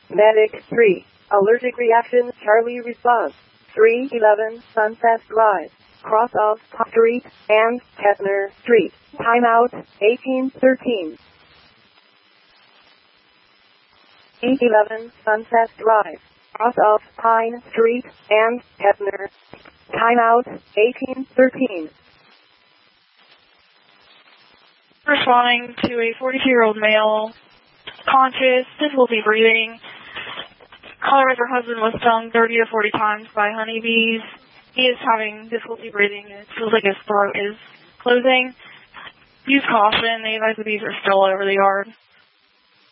Medic 3. Allergic reaction, Charlie response. 311 Sunset Drive. Cross of Pop Street and Kettner Street. Timeout, 1813. 811 Sunset Drive. Cross of Pine Street and Kettner. Timeout, 1813. Responding to a 42-year-old male, conscious, difficulty breathing. Caller as her husband was stung 30 to 40 times by honeybees. He is having difficulty breathing and it feels like his throat is closing. Use caution. The advice of bees are still all over the yard.